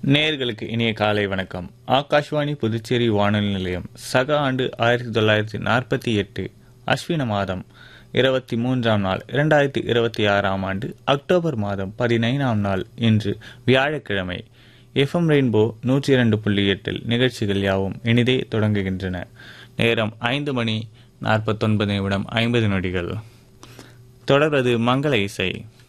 நேயர்களுக்கு இனிய காலை வணக்கம். ஆகாஷ்வாணி புதுச்சேரி வானொலி நிலையம். சக ஆண்டு 1948 அஸ்வின மாதம் 23ஆம் நாள் 2026ஆம் ஆண்டு அக்டோபர் மாதம் 15ஆம் நாள் இன்று வியாழக்கிழமை. எஃப்எம் ரெயின்போ 102.8 நிகழ்ச்சிகள் யாவும் இனிதே தொடங்குகின்றன. நேரம் 5 மணி 49 நிமிடம் 50 நொடிகள். தொடர்வது மங்கள இசை.